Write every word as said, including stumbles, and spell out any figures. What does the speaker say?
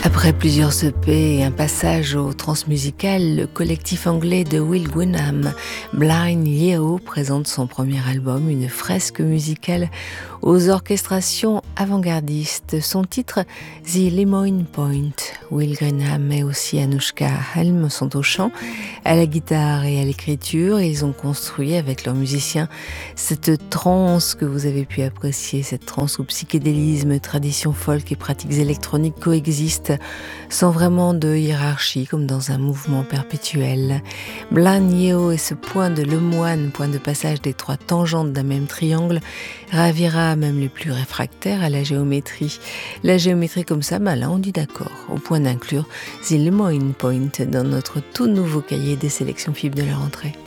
Après plusieurs E P et un passage au transmusical, le collectif anglais de Will Gwenham, Blind Yeo, présente son premier album, une fresque musicale aux orchestrations avant-gardistes. Son titre, The Lemoyne Point. Will Gwenham et aussi Anoushka Helm sont au chant, à la guitare et à l'écriture. Ils ont construit avec leurs musiciens cette trance que vous avez pu apprécier, cette trance où psychédélisme, tradition folk et pratiques électroniques coexistent sans vraiment de hiérarchie, comme dans un mouvement perpétuel. Blind Yeo est ce point de lemoine, point de passage des trois tangentes d'un même triangle, ravira même les plus réfractaires à la géométrie. La géométrie comme ça, bah là on dit d'accord, au point d'inclure The Lemoyne Point dans notre tout nouveau cahier des sélections F I B de la rentrée.